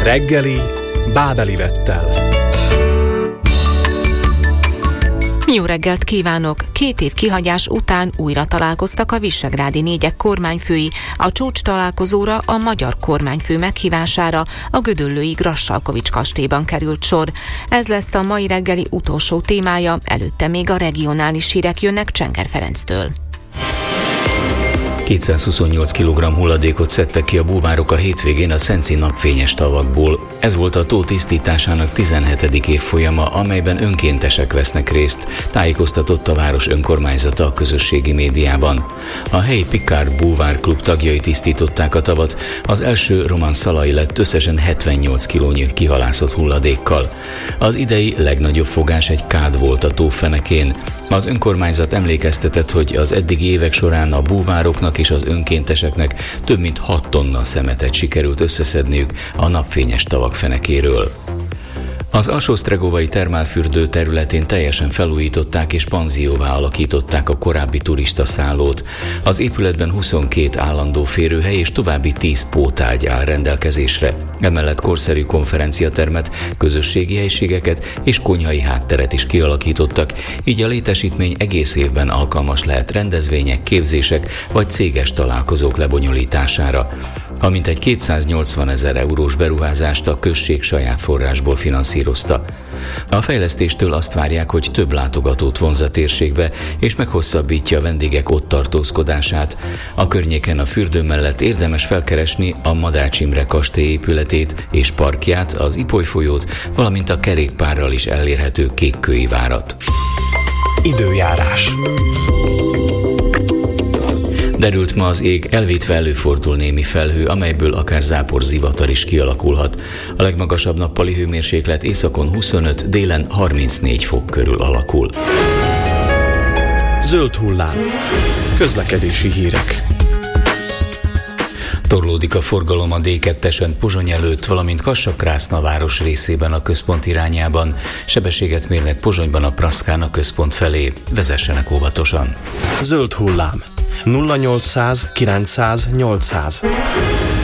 Reggeli Bábeli Vettel. Jó reggelt kívánok! 2 év kihagyás után újra találkoztak a visegrádi négyek kormányfői a csúcs találkozóra a magyar kormányfő meghívására a gödöllői Grassalkovich kastélyban került sor. Ez lesz a mai reggeli utolsó témája, előtte még a regionális hírek jönnek Csenger Ferenctől. 228 kg hulladékot szedtek ki a búvárok a hétvégén a szenci napfényes tavakból. Ez volt a tó tisztításának 17. évfolyama, amelyben önkéntesek vesznek részt, tájékoztatott a város önkormányzata a közösségi médiában. A helyi Picard Búvár Klub tagjai tisztították a tavat, az első Roman Szalai lett összesen 78 kilónyi kihalászott hulladékkal. Az idei legnagyobb fogás egy kád volt a tó fenekén. Az önkormányzat emlékeztetett, hogy az eddigi évek során a búvároknak és az önkénteseknek több mint 6 tonna szemetet sikerült összeszedniük a napfényes tavak fenekéről. Az Alsó-Sztregovai termálfürdő területén teljesen felújították és panzióvá alakították a korábbi turistaszállót. Az épületben 22 állandó férőhely és további 10 pótágy áll rendelkezésre. Emellett korszerű konferenciatermet, közösségi helyiségeket és konyhai hátteret is kialakítottak, így a létesítmény egész évben alkalmas lehet rendezvények, képzések vagy céges találkozók lebonyolítására. A mintegy 280 000 eurós beruházást a község saját forrásból finanszírozta. A fejlesztéstől azt várják, hogy több látogatót vonz a térségbe, és meghosszabbítja a vendégek ott tartózkodását. A környéken a fürdő mellett érdemes felkeresni a Madács Imre kastély épületét és parkját, az Ipoly folyót, valamint a kerékpárral is elérhető Kékkői várat. Időjárás. Derült ma az ég, elvétve előfordul némi felhő, amelyből akár záporzivatar is kialakulhat. A legmagasabb nappali hőmérséklet északon 25, délen 34 fok körül alakul. Zöld hullám. Közlekedési hírek. Torlódik a forgalom a D2-esen Pozsony előtt, valamint Kassa-Krászna város részében a központ irányában. Sebességet mérnek Pozsonyban a Praszkána központ felé. Vezessenek óvatosan. Zöld hullám. 0800 900 800.